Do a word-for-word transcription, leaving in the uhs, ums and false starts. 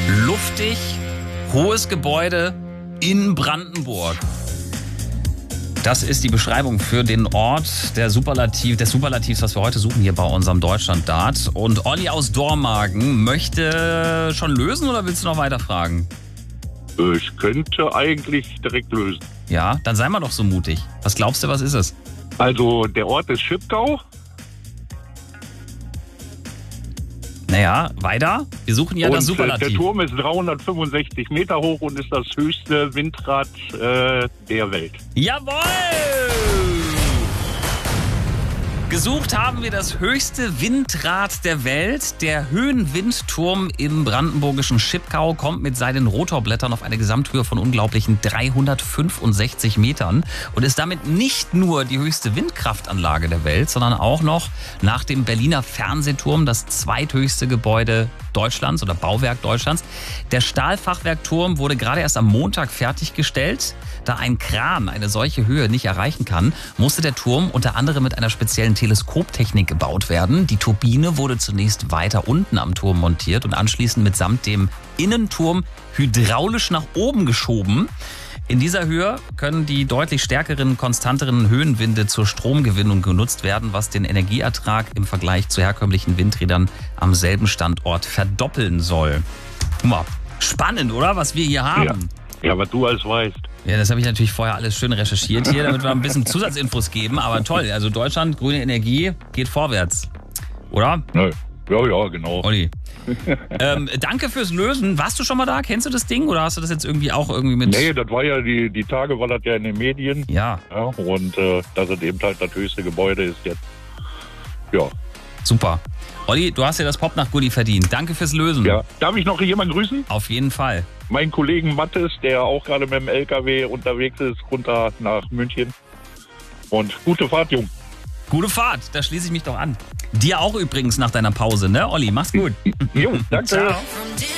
Luftig, hohes Gebäude in Brandenburg. Das ist die Beschreibung für den Ort der Superlativ, des Superlativs, was wir heute suchen hier bei unserem Deutschland-Dart. Und Olli aus Dormagen möchte schon lösen oder willst du noch weiter fragen? Ich könnte eigentlich direkt lösen. Ja, dann sei mal doch so mutig. Was glaubst du, was ist es? Also der Ort ist Schipgau. Naja, weiter. Wir suchen ja und das äh, Superlativ. der Turm ist dreihundertfünfundsechzig Meter hoch und ist das höchste Windrad äh, der Welt. Jawohl! Gesucht haben wir das höchste Windrad der Welt. Der Höhenwindturm im brandenburgischen Schipgau kommt mit seinen Rotorblättern auf eine Gesamthöhe von unglaublichen dreihundertfünfundsechzig Metern und ist damit nicht nur die höchste Windkraftanlage der Welt, sondern auch noch nach dem Berliner Fernsehturm das zweithöchste Gebäude Deutschlands oder Bauwerk Deutschlands. Der Stahlfachwerkturm wurde gerade erst am Montag fertiggestellt. Da ein Kran eine solche Höhe nicht erreichen kann, musste der Turm unter anderem mit einer speziellen Teleskoptechnik gebaut werden. Die Turbine wurde zunächst weiter unten am Turm montiert und anschließend mitsamt dem Innenturm hydraulisch nach oben geschoben. In dieser Höhe können die deutlich stärkeren, konstanteren Höhenwinde zur Stromgewinnung genutzt werden, was den Energieertrag im Vergleich zu herkömmlichen Windrädern am selben Standort verdoppeln soll. Guck mal, spannend, oder? Was wir hier haben. Ja, ja, was du alles weißt. Ja, das habe ich natürlich vorher alles schön recherchiert hier, damit wir ein bisschen Zusatzinfos geben. Aber toll, also Deutschland, grüne Energie, geht vorwärts. Oder? Ja, ja, ja genau. Olli. ähm, danke fürs Lösen. Warst du schon mal da? Kennst du das Ding? Oder hast du das jetzt irgendwie auch irgendwie mit... Nee, das war ja, die, die Tage war das ja in den Medien. Ja. ja und äh, dass es eben halt das höchste Gebäude ist jetzt. Ja. Super. Olli, du hast dir das Popnacht-Goodie verdient. Danke fürs Lösen. Ja. Darf ich noch jemanden grüßen? Auf jeden Fall. Meinen Kollegen Mattes, der auch gerade mit dem L K W unterwegs ist, runter nach München. Und gute Fahrt, Jung. Gute Fahrt, da schließe ich mich doch an. Dir auch übrigens nach deiner Pause, ne, Olli? Mach's gut. Jo, danke. Ciao.